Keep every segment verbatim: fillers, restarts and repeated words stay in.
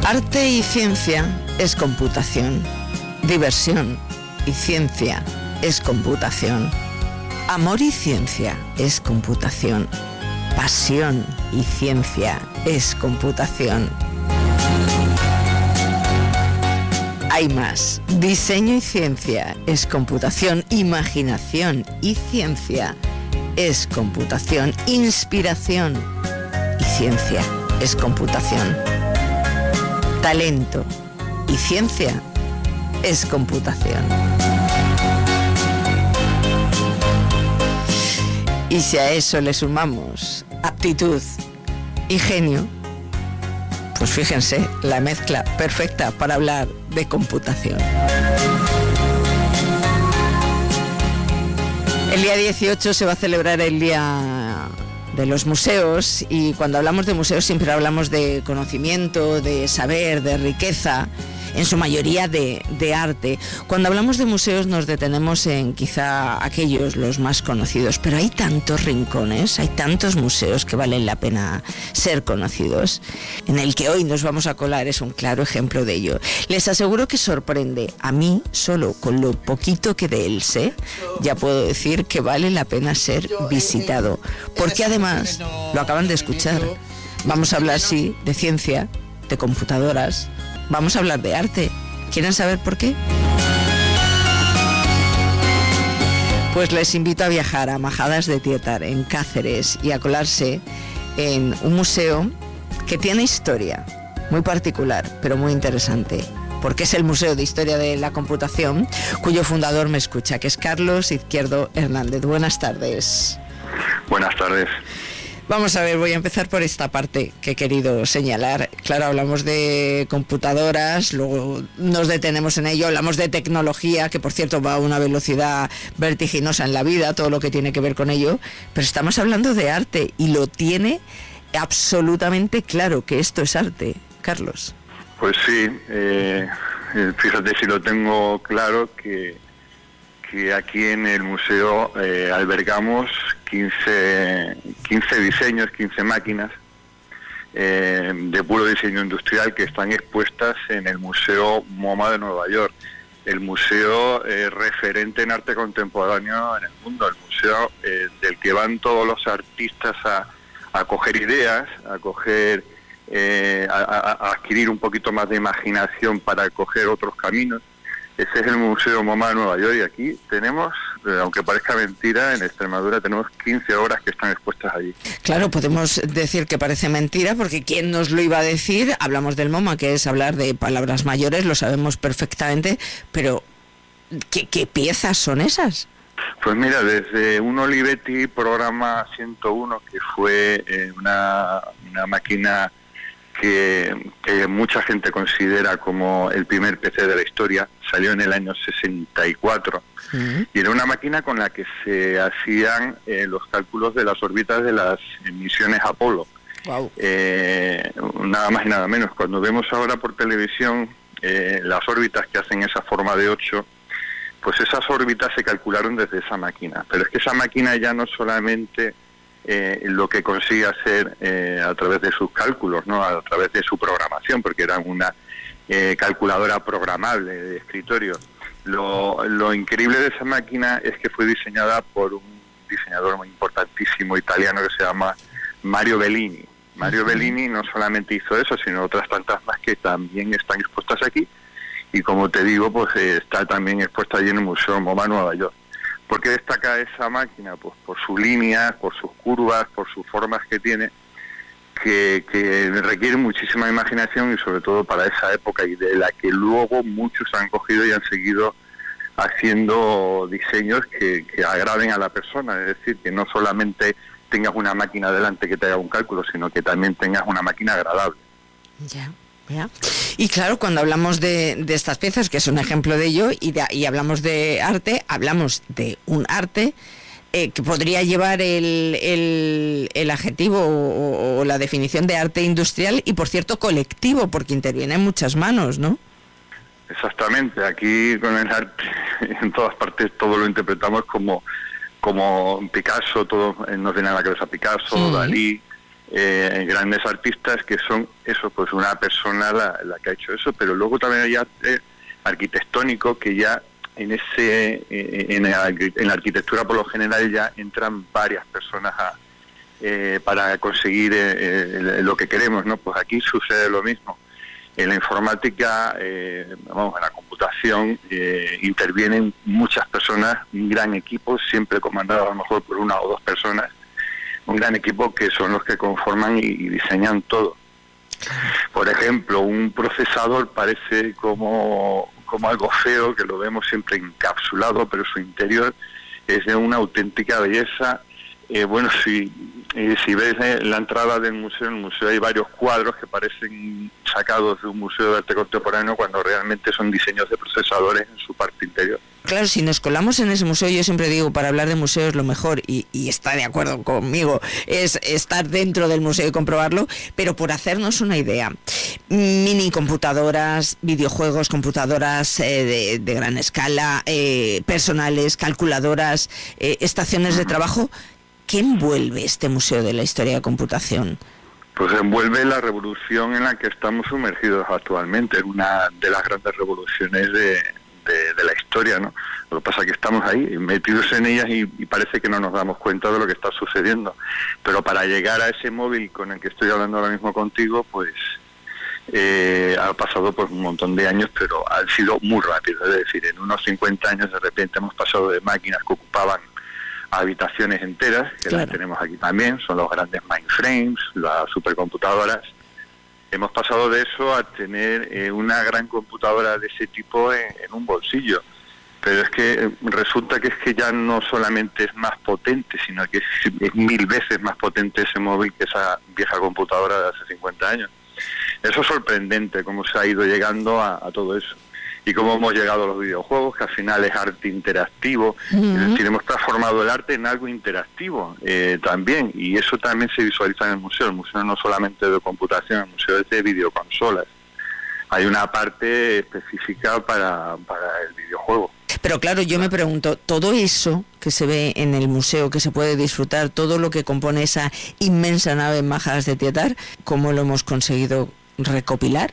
Arte y ciencia es computación. Diversión y ciencia es computación. Amor y ciencia es computación. Pasión y ciencia es computación. Hay más. Diseño y ciencia es computación. Imaginación y ciencia es computación. Inspiración y ciencia es computación. Talento y ciencia es computación. Y si a eso le sumamos aptitud y genio, pues fíjense, la mezcla perfecta para hablar de computación. El día dieciocho se va a celebrar el Día de los Museos, y cuando hablamos de museos siempre hablamos de conocimiento, de saber, de riqueza, en su mayoría de, de arte. Cuando hablamos de museos nos detenemos en quizá aquellos los más conocidos, pero hay tantos rincones, hay tantos museos que valen la pena ser conocidos. En el que hoy nos vamos a colar es un claro ejemplo de ello. Les aseguro que sorprende. A mí, solo con lo poquito que de él sé, ya puedo decir que vale la pena ser visitado. Porque además, lo acaban de escuchar, vamos a hablar, sí, de ciencia, de computadoras. Vamos a hablar de arte. ¿Quieren saber por qué? Pues les invito a viajar a Majadas de Tietar, en Cáceres, y a colarse en un museo que tiene historia muy particular, pero muy interesante, porque es el Museo de Historia de la Computación, cuyo fundador me escucha, que es Carlos Izquierdo Hernández. Buenas tardes. Buenas tardes. Vamos a ver, voy a empezar por esta parte que he querido señalar. Claro, hablamos de computadoras, luego nos detenemos en ello, hablamos de tecnología, que por cierto va a una velocidad vertiginosa en la vida, todo lo que tiene que ver con ello, pero estamos hablando de arte y lo tiene absolutamente claro que esto es arte, Carlos. Pues sí, eh, fíjate si lo tengo claro, que, que aquí en el museo eh, albergamos quince diseños, quince máquinas eh, de puro diseño industrial que están expuestas en el Museo MoMA de Nueva York, el museo eh, referente en arte contemporáneo en el mundo, el museo eh, del que van todos los artistas a, a coger ideas, a coger eh, a, a adquirir un poquito más de imaginación para coger otros caminos. Ese es el Museo MoMA de Nueva York, y aquí tenemos, eh, aunque parezca mentira, en Extremadura tenemos quince obras que están expuestas allí. Claro, podemos decir que parece mentira, porque ¿quién nos lo iba a decir? Hablamos del MoMA, que es hablar de palabras mayores, lo sabemos perfectamente, pero ¿qué, qué piezas son esas? Pues mira, desde un Olivetti programa ciento uno, que fue eh, una, una máquina Que, que mucha gente considera como el primer P C de la historia, salió en el año sesenta y cuatro, uh-huh. y era una máquina con la que se hacían eh, los cálculos de las órbitas de las misiones Apolo. Wow. Eh, nada más y nada menos. Cuando vemos ahora por televisión eh, las órbitas que hacen esa forma de ocho, pues esas órbitas se calcularon desde esa máquina. Pero es que esa máquina ya no solamente Eh, lo que consigue hacer eh, a través de sus cálculos, ¿no? A través de su programación, porque era una eh, calculadora programable de escritorio. Lo, lo increíble de esa máquina es que fue diseñada por un diseñador muy importantísimo italiano que se llama Mario Bellini. Mario Bellini no solamente hizo eso, sino otras tantas más que también están expuestas aquí, y como te digo, pues eh, está también expuesta allí en el Museo MoMA Nueva York. ¿Por qué destaca esa máquina? Pues por su línea, por sus curvas, por sus formas que tiene, que, que requiere muchísima imaginación, y sobre todo para esa época, y de la que luego muchos han cogido y han seguido haciendo diseños que, que agraden a la persona. Es decir, que no solamente tengas una máquina delante que te haga un cálculo, sino que también tengas una máquina agradable. Ya. ¿Ya? Y claro, cuando hablamos de, de estas piezas, que es un ejemplo de ello, y, de, y hablamos de arte, hablamos de un arte eh, que podría llevar el, el, el adjetivo o, o la definición de arte industrial, y por cierto colectivo, porque interviene en muchas manos, ¿no? Exactamente. Aquí con el arte, en todas partes, todo lo interpretamos como, como Picasso, todo nos viene a la cabeza Picasso, sí. Dalí, eh, grandes artistas que son eso, pues una persona la, la que ha hecho eso, pero luego también hay arte arquitectónico que ya en ese eh, en, la, en la arquitectura por lo general ya entran varias personas a, eh, para conseguir eh, eh, lo que queremos, ¿no? Pues aquí sucede lo mismo. En la informática, eh, vamos, en la computación, eh, intervienen muchas personas, un gran equipo, siempre comandado a lo mejor por una o dos personas, un gran equipo que son los que conforman y, y diseñan todo. Por ejemplo, un procesador parece como, como algo feo, que lo vemos siempre encapsulado, pero su interior es de una auténtica belleza. Eh, bueno, si, eh, si ves eh, la entrada del museo, en el museo hay varios cuadros que parecen sacados de un museo de arte contemporáneo cuando realmente son diseños de procesadores en su parte interior. Claro, si nos colamos en ese museo, yo siempre digo, para hablar de museos lo mejor, y, y está de acuerdo conmigo, es estar dentro del museo y comprobarlo, pero por hacernos una idea, mini computadoras, videojuegos, computadoras eh, de, de gran escala, eh, personales, calculadoras, eh, estaciones de trabajo, ¿qué envuelve este Museo de la Historia de Computación? Pues envuelve la revolución en la que estamos sumergidos actualmente, una de las grandes revoluciones de, de, de la historia, ¿no? Lo que pasa es que estamos ahí, metidos en ellas y, y parece que no nos damos cuenta de lo que está sucediendo. Pero para llegar a ese móvil con el que estoy hablando ahora mismo contigo, pues eh, ha pasado pues un montón de años, pero ha sido muy rápido. Es decir, en unos cincuenta años de repente hemos pasado de máquinas que ocupaban habitaciones enteras, que claro, las tenemos aquí también, son los grandes mainframes, las supercomputadoras. Hemos pasado de eso a tener eh, una gran computadora de ese tipo en, en un bolsillo. Pero es que eh, resulta que es que ya no solamente es más potente, sino que es, es mil veces más potente ese móvil que esa vieja computadora de hace cincuenta años. Eso es sorprendente, cómo se ha ido llegando a, a todo eso. Y cómo hemos llegado a los videojuegos, que al final es arte interactivo. Uh-huh. Es decir, hemos transformado el arte en algo interactivo eh, también, y eso también se visualiza en el museo. El museo no solamente de computación, el museo es de videoconsolas. Hay una parte específica para, para el videojuego. Pero claro, yo me pregunto, todo eso que se ve en el museo, que se puede disfrutar, todo lo que compone esa inmensa nave Majas de Tietar, ¿cómo lo hemos conseguido recopilar?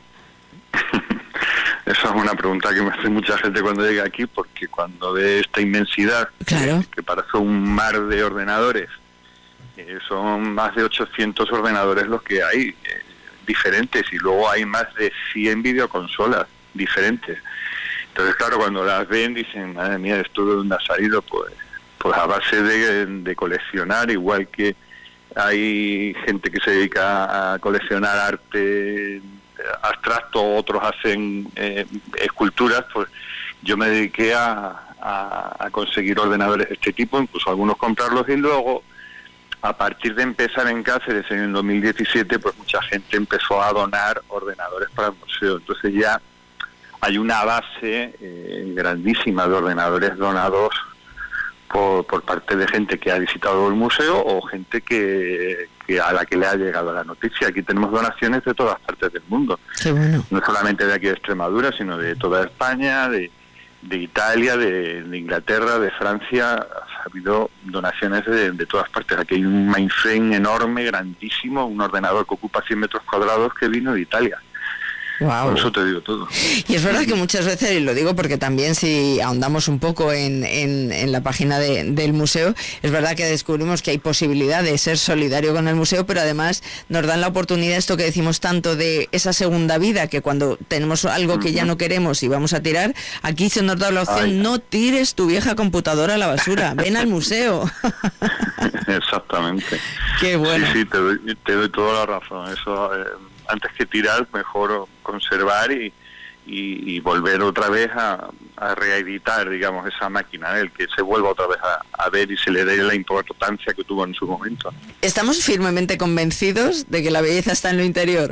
Esa es una pregunta que me hace mucha gente cuando llega aquí, porque cuando ve esta inmensidad, claro, que, que parece un mar de ordenadores, eh, son más de ochocientos ordenadores los que hay, eh, diferentes, y luego hay más de cien videoconsolas diferentes. Entonces, claro, cuando las ven dicen, madre mía, ¿esto de dónde ha salido? Pues, pues a base de, de coleccionar, igual que hay gente que se dedica a coleccionar arte abstracto, otros hacen eh, esculturas, pues yo me dediqué a, a, a conseguir ordenadores de este tipo, incluso algunos comprarlos, y luego a partir de empezar en Cáceres en el dos mil diecisiete, pues mucha gente empezó a donar ordenadores para el museo. Entonces ya hay una base eh, grandísima de ordenadores donados por, por parte de gente que ha visitado el museo o gente que, que a la que le ha llegado la noticia. Aquí tenemos donaciones de todas partes del mundo. Qué bueno. No solamente de aquí de Extremadura, sino de toda España, de, de Italia, de, de Inglaterra, de Francia. Ha habido donaciones de, de todas partes. Aquí hay un mainframe enorme, grandísimo, un ordenador que ocupa cien metros cuadrados que vino de Italia. Wow. Por eso te digo todo. Y es verdad que muchas veces, y lo digo porque también si ahondamos un poco en, en, en la página de, del museo, es verdad que descubrimos que hay posibilidad de ser solidario con el museo, pero además nos dan la oportunidad, esto que decimos tanto, de esa segunda vida, que cuando tenemos algo que ya no queremos y vamos a tirar, aquí se nos da la opción: ay, no tires tu vieja computadora a la basura, ven al museo. Exactamente. Qué bueno. Sí, sí, te doy, te doy toda la razón. Eso, eh, antes que tirar, mejor conservar y, y, y volver otra vez a, a reeditar, digamos, esa máquina, ¿eh? El que se vuelva otra vez a, a ver y se le dé la importancia que tuvo en su momento. ¿Estamos firmemente convencidos de que la belleza está en lo interior?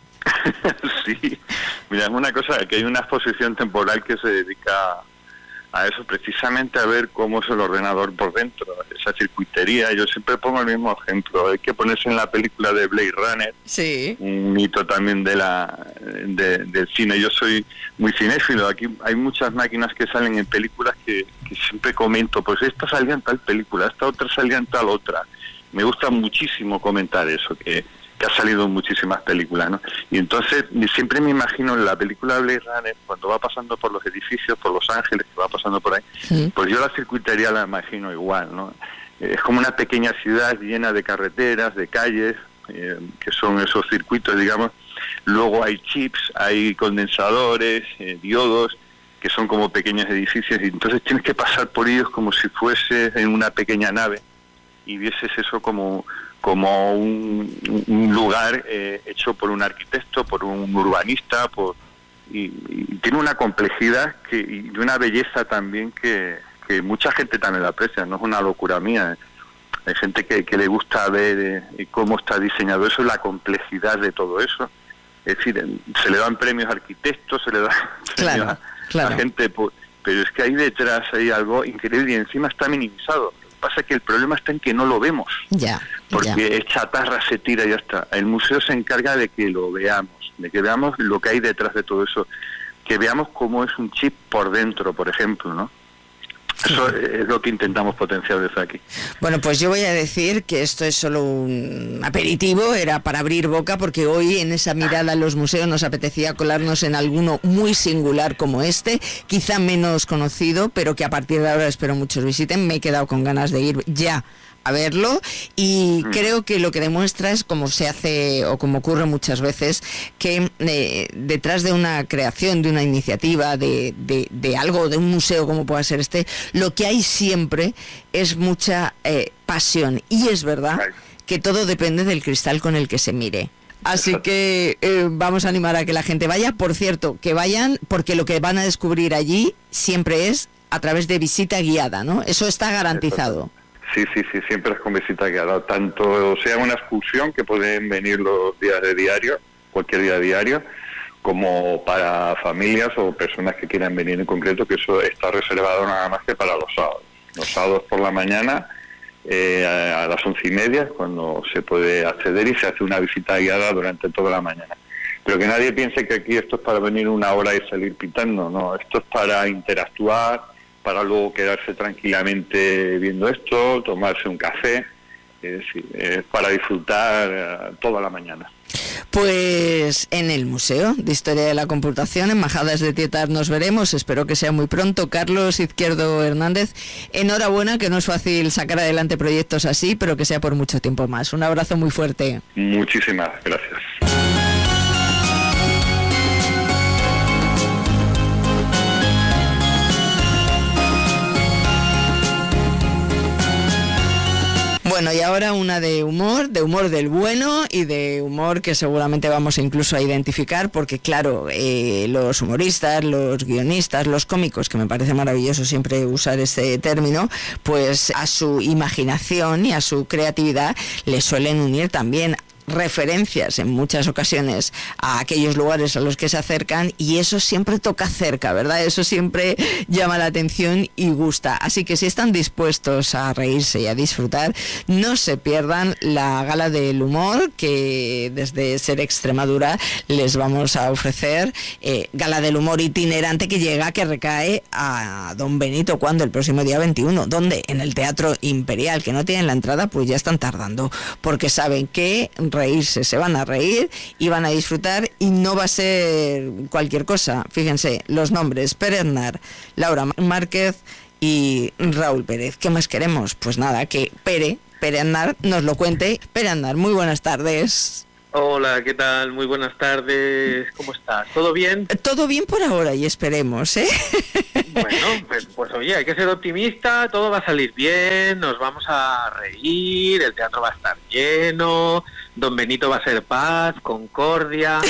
Sí, mira, es una cosa, que hay una exposición temporal que se dedica a eso, precisamente a ver cómo es el ordenador por dentro, esa circuitería. Yo siempre pongo el mismo ejemplo, hay que ponerse en la película de Blade Runner, sí, un mito también de la de, del cine. Yo soy muy cinéfilo, aquí hay muchas máquinas que salen en películas que, que siempre comento, pues esta salía en tal película, esta otra salía en tal otra, me gusta muchísimo comentar eso, que, que ha salido en muchísimas películas, ¿no? Y entonces siempre me imagino en la película Blade Runner, cuando va pasando por los edificios, por Los Ángeles, que va pasando por ahí, sí. Pues yo la circuitería la imagino igual, ¿no? Es como una pequeña ciudad llena de carreteras, de calles, eh, que son esos circuitos, digamos. Luego hay chips, hay condensadores, eh, diodos, que son como pequeños edificios, y entonces tienes que pasar por ellos como si fueses en una pequeña nave y vieses eso como, como un, un lugar eh, hecho por un arquitecto, por un urbanista, por, y, y tiene una complejidad que, y una belleza también que, que mucha gente también la aprecia, no es una locura mía. Hay gente que, que le gusta ver eh, cómo está diseñado eso, la complejidad de todo eso. Es decir, se le dan premios a arquitectos, se le dan claro, premios a, claro. a gente, pero es que ahí detrás hay algo increíble y encima está minimizado. Lo que pasa es que el problema está en que no lo vemos, ya, porque ya. es chatarra, se tira y ya está. El museo se encarga de que lo veamos, de que veamos lo que hay detrás de todo eso, que veamos cómo es un chip por dentro, por ejemplo, ¿no? Eso es lo que intentamos potenciar desde aquí. Bueno, pues yo voy a decir que esto es solo un aperitivo, era para abrir boca, porque hoy en esa mirada a los museos nos apetecía colarnos en alguno muy singular como este, quizá menos conocido, pero que a partir de ahora espero muchos visiten. Me he quedado con ganas de ir ya a verlo, y mm. creo que lo que demuestra es, como se hace o como ocurre muchas veces, que eh, detrás de una creación, de una iniciativa, de, de, de algo, de un museo como pueda ser este, lo que hay siempre es mucha eh, pasión, y es verdad que todo depende del cristal con el que se mire. Así que eh, vamos a animar a que la gente vaya. Por cierto, que vayan, porque lo que van a descubrir allí siempre es a través de visita guiada, ¿no? Eso está garantizado. Sí, sí, sí, siempre es con visita guiada, tanto sea una excursión, que pueden venir los días de diario, cualquier día diario, como para familias o personas que quieran venir en concreto, que eso está reservado nada más que para los sábados. Los sábados por la mañana, eh, a las once y media, cuando se puede acceder y se hace una visita guiada durante toda la mañana. Pero que nadie piense que aquí esto es para venir una hora y salir pitando, no, esto es para interactuar, para luego quedarse tranquilamente viendo esto, tomarse un café, es decir, eh, para disfrutar eh, toda la mañana. Pues en el Museo de Historia de la Computación, en Majadas de Tietar, nos veremos, espero que sea muy pronto. Carlos Izquierdo Hernández, enhorabuena, que no es fácil sacar adelante proyectos así, pero que sea por mucho tiempo más. Un abrazo muy fuerte. Muchísimas gracias. Bueno, y ahora una de humor, de humor del bueno y de humor que seguramente vamos incluso a identificar, porque claro, eh, los humoristas, los guionistas, los cómicos, que me parece maravilloso siempre usar ese término, pues a su imaginación y a su creatividad le suelen unir también referencias en muchas ocasiones a aquellos lugares a los que se acercan, y eso siempre toca cerca, ¿verdad? Eso siempre llama la atención y gusta. Así que si están dispuestos a reírse y a disfrutar, no se pierdan la Gala del Humor que desde Ser Extremadura les vamos a ofrecer. eh, Gala del Humor itinerante que llega, que recae a Don Benito, ¿cuándo? El próximo día veintiuno. ¿Dónde? En el Teatro Imperial. Que no tienen la entrada, pues ya están tardando, porque saben que reírse, se van a reír y van a disfrutar, y no va a ser cualquier cosa. Fíjense, los nombres: Pere Aznar, Laura Márquez y Raúl Pérez. ¿Qué más queremos? Pues nada, que Pere, Pere Aznar nos lo cuente. Pere Aznar, muy buenas tardes. Hola, ¿qué tal? Muy buenas tardes. ¿Cómo estás? ¿Todo bien? Todo bien por ahora, y esperemos, ¿eh? Bueno, pues, pues oye, hay que ser optimista, todo va a salir bien, nos vamos a reír, el teatro va a estar lleno, Don Benito va a ser paz, concordia.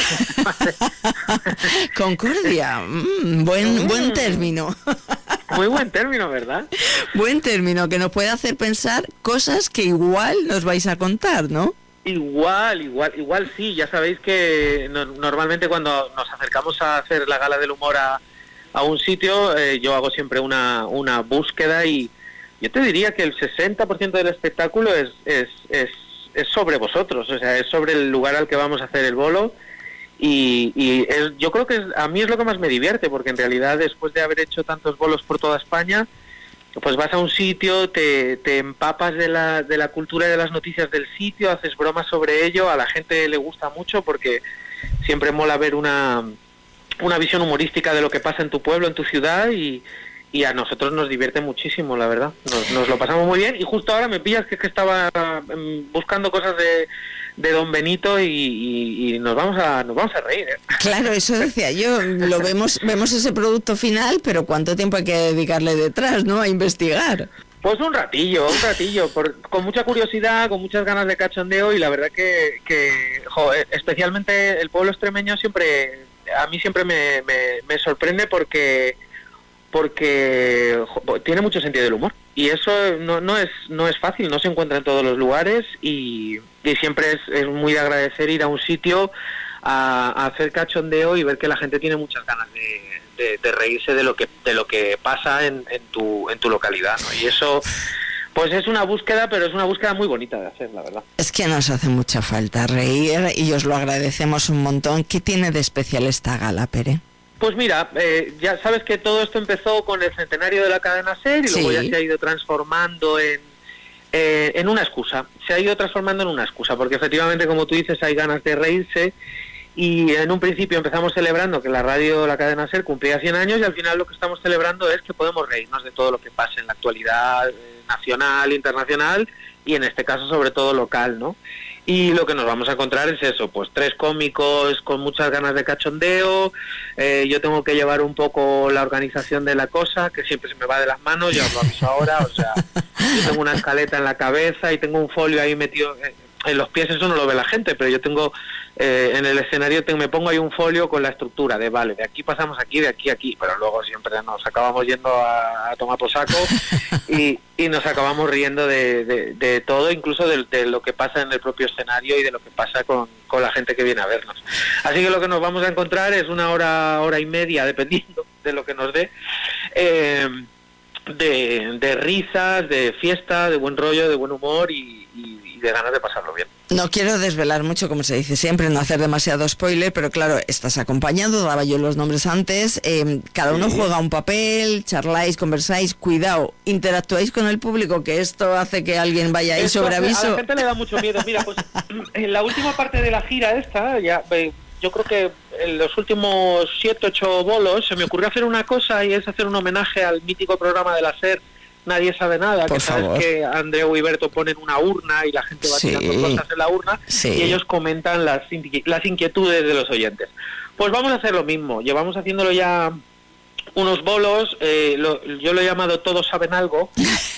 Concordia, mm, buen, buen término. Muy buen término, ¿verdad? Buen término, que nos puede hacer pensar cosas que igual nos vais a contar, ¿no? Igual, igual, igual sí, ya sabéis que no, normalmente cuando nos acercamos a hacer la Gala del Humor a, a un sitio, eh, yo hago siempre una, una búsqueda, y yo te diría que el sesenta por ciento del espectáculo es, es, es, es sobre vosotros, o sea, es sobre el lugar al que vamos a hacer el bolo, y, y es, yo creo que es, a mí es lo que más me divierte, porque en realidad después de haber hecho tantos bolos por toda España, pues vas a un sitio, te, te empapas de la, de la cultura y de las noticias del sitio, haces bromas sobre ello, a la gente le gusta mucho porque siempre mola ver una, una visión humorística de lo que pasa en tu pueblo, en tu ciudad, y, y a nosotros nos divierte muchísimo, la verdad. Nos, nos lo pasamos muy bien, y justo ahora me pillas que es que estaba um, buscando cosas de, de Don Benito y, y, y nos vamos a nos vamos a reír, ¿eh? Claro, eso decía yo, lo vemos vemos ese producto final, pero ¿cuánto tiempo hay que dedicarle detrás, no, a investigar? Pues un ratillo, un ratillo, por, con mucha curiosidad, con muchas ganas de cachondeo, y la verdad que, que jo, especialmente el pueblo extremeño siempre, a mí siempre me, me, me sorprende porque porque jo, tiene mucho sentido del humor, y eso no, no es no es fácil, no se encuentra en todos los lugares, y, y siempre es, es muy de agradecer ir a un sitio a, a hacer cachondeo y ver que la gente tiene muchas ganas de, de, de reírse de lo que de lo que pasa en, en tu en tu localidad, ¿no? Y eso pues es una búsqueda, pero es una búsqueda muy bonita de hacer, la verdad. Es que nos hace mucha falta reír y os lo agradecemos un montón. ¿Qué tiene de especial esta gala, Pere? Pues mira, eh, ya sabes que todo esto empezó con el centenario de la cadena SER y Sí. luego ya se ha ido transformando en, eh, en una excusa. Se ha ido transformando en una excusa, porque efectivamente, como tú dices, hay ganas de reírse, y en un principio empezamos celebrando que la radio, la cadena SER, cumplía cien años, y al final lo que estamos celebrando es que podemos reírnos de todo lo que pasa en la actualidad eh, nacional, internacional, y en este caso sobre todo local, ¿no? Y lo que nos vamos a encontrar es eso, pues tres cómicos con muchas ganas de cachondeo. Eh, yo tengo que llevar un poco la organización de la cosa, que siempre se me va de las manos, ya os lo aviso ahora. O sea, yo tengo una escaleta en la cabeza y tengo un folio ahí metido eh, en los pies, eso no lo ve la gente, pero yo tengo eh, en el escenario tengo, me pongo ahí un folio con la estructura de, vale, de aquí pasamos aquí, de aquí a aquí, pero luego siempre nos acabamos yendo a, a tomar por saco y, y nos acabamos riendo de, de, de todo, incluso de, de lo que pasa en el propio escenario y de lo que pasa con, con la gente que viene a vernos. Así que lo que nos vamos a encontrar es una hora, hora y media, dependiendo de lo que nos dé, eh, de, de risas, de fiesta, de buen rollo, de buen humor y, y de ganas de pasarlo bien. No quiero desvelar mucho, como se dice siempre, no hacer demasiado spoiler, pero claro, estás acompañado, daba yo los nombres antes, eh, cada uno sí. juega un papel, charláis, conversáis, cuidado, interactuáis con el público, que esto hace que alguien vaya ahí esto sobre aviso. A la gente le da mucho miedo. Mira, pues en la última parte de la gira esta, ya eh, yo creo que en los últimos siete, ocho bolos, se me ocurrió hacer una cosa, y es hacer un homenaje al mítico programa de la SER, Nadie sabe nada, Por que sabes favor. que Andreu y Berto ponen una urna y la gente va Sí. tirando cosas en la urna, Sí. y ellos comentan las, inqui- las inquietudes de los oyentes. Pues vamos a hacer lo mismo, llevamos haciéndolo ya unos bolos, eh, lo, yo lo he llamado Todos saben algo,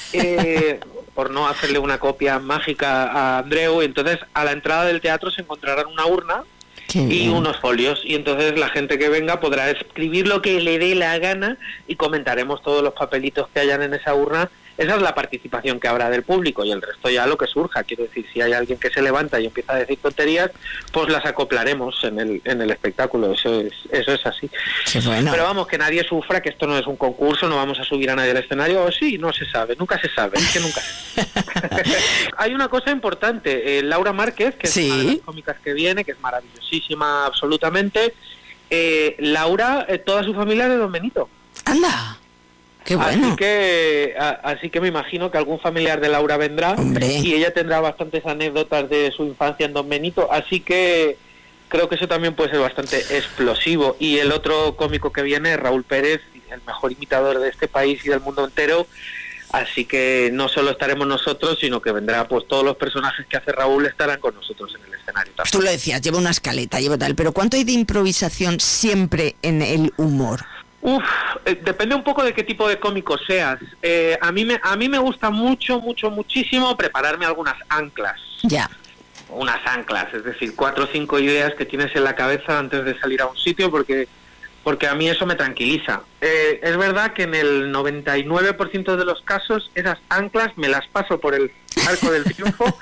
eh, por no hacerle una copia mágica a Andreu. Entonces a la entrada del teatro se encontrarán una urna Qué y bien. unos folios, y entonces la gente que venga podrá escribir lo que le dé la gana y comentaremos todos los papelitos que hayan en esa urna. Esa es la participación que habrá del público, y el resto ya lo que surja. Quiero decir, si hay alguien que se levanta y empieza a decir tonterías, pues las acoplaremos en el en el espectáculo. Eso es eso es así. Qué bueno. Pero vamos, que nadie sufra, que esto no es un concurso, no vamos a subir a nadie al escenario. O sí, no se sabe, nunca se sabe, es que nunca se sabe. Hay una cosa importante, eh, Laura Márquez, que Sí. es una de las cómicas que viene, que es maravillosísima absolutamente. Eh, Laura, eh, toda su familia es de Don Benito. Anda, qué bueno. Así que, a- así que me imagino que algún familiar de Laura vendrá. Hombre. Y ella tendrá bastantes anécdotas de su infancia en Don Benito, así que creo que eso también puede ser bastante explosivo. Y el otro cómico que viene es Raúl Pérez, el mejor imitador de este país y del mundo entero, así que no solo estaremos nosotros, sino que vendrá, pues todos los personajes que hace Raúl estarán con nosotros en el escenario también. Tú lo decías, lleva una escaleta, lleva tal, pero ¿cuánto hay de improvisación siempre en el humor? Uf, eh, depende un poco de qué tipo de cómico seas. Eh, a mí me a mí me gusta mucho, mucho, muchísimo prepararme algunas anclas. Ya. Unas anclas, es decir, cuatro o cinco ideas que tienes en la cabeza antes de salir a un sitio, porque porque a mí eso me tranquiliza. Eh, es verdad que en el noventa y nueve por ciento de los casos esas anclas me las paso por el arco del triunfo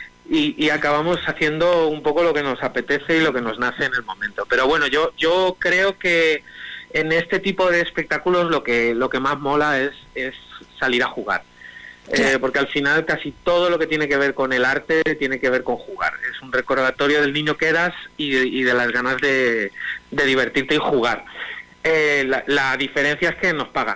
y, y acabamos haciendo un poco lo que nos apetece y lo que nos nace en el momento. Pero bueno, yo yo creo que en este tipo de espectáculos lo que lo que más mola es, es salir a jugar. Eh, porque al final casi todo lo que tiene que ver con el arte tiene que ver con jugar. Es un recordatorio del niño que eras y de, y de las ganas de, de divertirte y jugar. Eh, la, la diferencia es que nos pagan.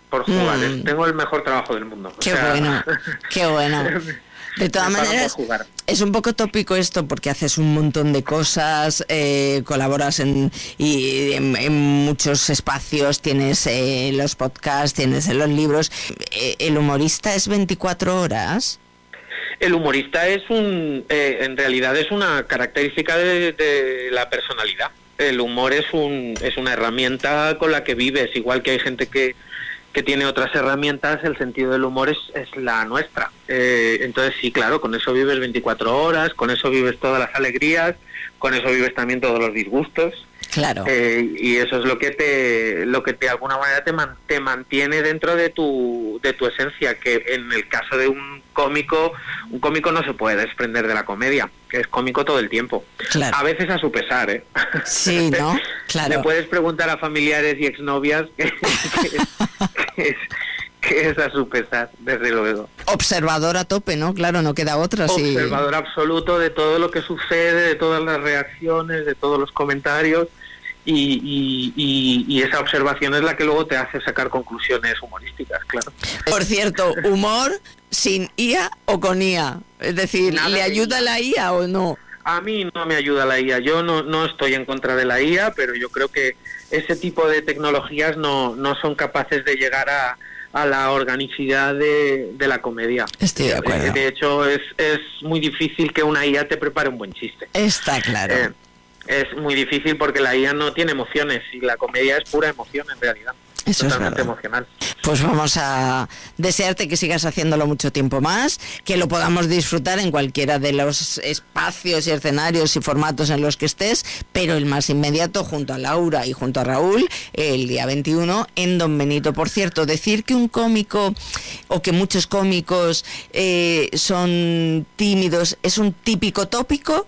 por jugar. Mm. Es- tengo el mejor trabajo del mundo. O Qué sea, bueno, qué bueno. De todas me pagan por maneras, jugar. es un poco tópico esto porque haces un montón de cosas, eh, colaboras en, y en, en muchos espacios, tienes eh, los podcasts, tienes en los libros. Eh, ¿El humorista es veinticuatro horas? El humorista es un, eh, en realidad es una característica de, de la personalidad. El humor es un, es una herramienta con la que vives, igual que hay gente que que tiene otras herramientas, el sentido del humor es, es la nuestra. Eh, entonces sí, claro, con eso vives veinticuatro horas, con eso vives todas las alegrías, con eso vives también todos los disgustos. Claro. Eh, y eso es lo que te, lo que de alguna manera te, man, te mantiene dentro de tu, de tu esencia, que en el caso de un cómico, un cómico no se puede desprender de la comedia, que es cómico todo el tiempo. Claro. A veces a su pesar, ¿eh? Sí, ¿no? Claro. Le puedes preguntar a familiares y exnovias que, que, que, es, que es a su pesar, desde luego. Observador a tope, ¿no? Claro, no queda otra. Sí. Observador absoluto de todo lo que sucede, de todas las reacciones, de todos los comentarios, y, y, y, y esa observación es la que luego te hace sacar conclusiones humorísticas, claro. Por cierto, humor sin I A o con I A. Es decir, Nada ¿le de ayuda I A. la I A o no? A mí no me ayuda la I A, yo no, no estoy en contra de la I A, pero yo creo que ese tipo de tecnologías no, no son capaces de llegar a, a la organicidad de, de la comedia. Estoy de acuerdo. De hecho, es, es muy difícil que una I A te prepare un buen chiste. Está claro. Eh, es muy difícil porque la I A no tiene emociones y la comedia es pura emoción en realidad. Eso es Totalmente verdad. emocional. Pues vamos a desearte que sigas haciéndolo mucho tiempo más, que lo podamos disfrutar en cualquiera de los espacios y escenarios y formatos en los que estés, pero el más inmediato junto a Laura y junto a Raúl el día veintiuno en Don Benito. Por cierto, decir que un cómico o que muchos cómicos eh, son tímidos es un típico tópico.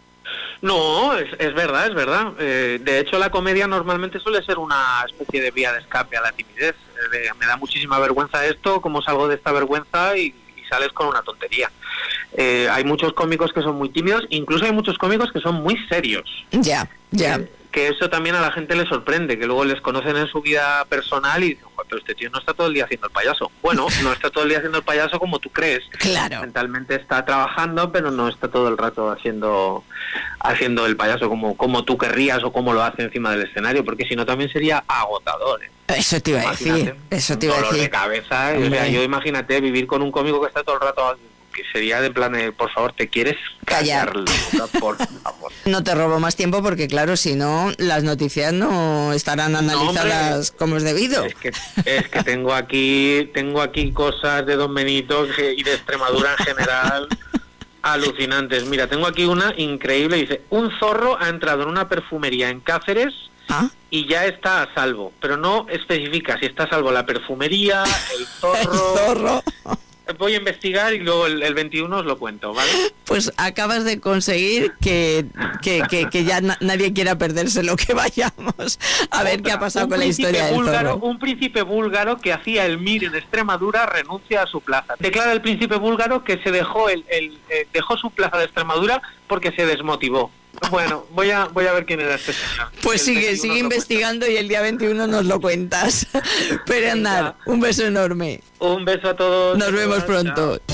No, es, es verdad, es verdad. Eh, de hecho, la comedia normalmente suele ser una especie de vía de escape a la timidez. Eh, de- me da muchísima vergüenza esto, cómo salgo de esta vergüenza y, y sales con una tontería. Eh, hay muchos cómicos que son muy tímidos, incluso hay muchos cómicos que son muy serios. Ya, ya. Eh, que eso también a la gente le sorprende, que luego les conocen en su vida personal y dicen, "Joder, pero este tío no está todo el día haciendo el payaso". Bueno, no está todo el día haciendo el payaso como tú crees. Claro. Mentalmente está trabajando, pero no está todo el rato haciendo haciendo el payaso como, como tú querrías o como lo hace encima del escenario, porque si no también sería agotador. ¿eh? Eso te iba a decir, Imagínate, eso un te iba a dolor decir. de cabeza. O Hombre. sea, yo imagínate vivir con un cómico que está todo el rato, que sería de plan de, por favor, ¿te quieres Callar. callar? Por favor. No te robo más tiempo porque claro, si no, las noticias no estarán analizadas hombre. como es debido. Es que, es que tengo aquí tengo aquí cosas de Don Benito que- y de Extremadura en general alucinantes. Mira, tengo aquí una increíble. Dice, un zorro ha entrado en una perfumería en Cáceres ¿Ah? y ya está a salvo. Pero no especifica si está a salvo la perfumería, el El zorro. zorro. Voy a investigar y luego el, el veintiuno os lo cuento, ¿vale? Pues acabas de conseguir que, que, que, que ya na- nadie quiera perderse lo que vayamos a ver qué ha pasado Un con la príncipe historia del búlgaro, zorro. Un príncipe búlgaro que hacía el M I R en Extremadura renuncia a su plaza. Declara el príncipe búlgaro que se dejó el, el eh, dejó su plaza de Extremadura porque se desmotivó. Bueno, voy a voy a ver quién era este señor. Pues El sigue, veintiuno sigue os lo investigando y el día veintiuno nos lo cuentas. Pero andar, un beso enorme. cuento. Un beso a todos. Nos vemos Chao. pronto.